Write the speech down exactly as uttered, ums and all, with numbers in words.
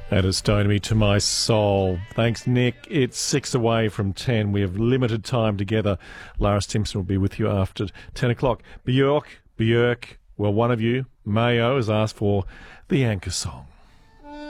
That is Stone Me to My Soul. Thanks, Nick. It's six away from ten. We have limited time together. Lara Simpson will be with you after ten o'clock. Björk, Björk, well, one of you, Mayo, has asked for the anchor song.